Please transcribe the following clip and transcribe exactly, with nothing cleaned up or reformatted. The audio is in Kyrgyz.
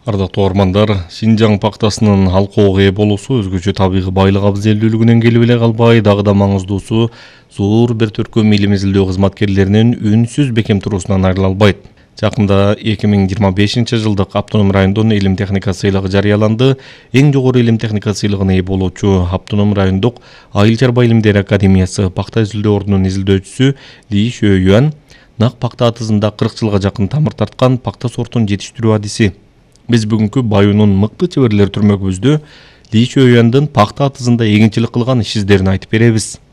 Ардактуу угармандар, Шинжаң пактасынын алкоого ээ болуусу өзгөчө табигый байлык абзелдүүлүгүнөн келип эле калбай, дагы да маңыздуусу зор бир төркүм илим изилдөө кызматкерлеринин үнсүз бекем туруусунан айрыла албайт. Жакында эки миң жыйырма бешинчи жылдык Автоном райондун илим техника сыйлыгы жарыяланды. Эң жогору илим техника сыйлыгына ээ болуучу Автоном райондук Айыл чарба илимдери академиясы пакта изилдөө ордунун изилдөөчүсү Ли Шөюан нак пакта атызында кырк жылга жакын тамыр тарткан пакта сортун жетиштирүү адиси. Биз бүгүнкү Баюунун мыкты чеберлер түрмөгүбүздө Ли Шөюандын пакта атызында эгинчилик кылган иш издерин айтып беребиз.